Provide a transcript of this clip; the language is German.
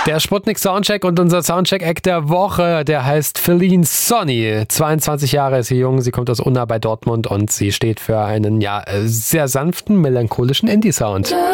Der Sputnik Soundcheck und unser Soundcheck-Act der Woche, der heißt Feline Sonny. 22 Jahre ist sie jung, sie kommt aus Unna bei Dortmund und sie steht für einen sehr sanften, melancholischen Indie-Sound.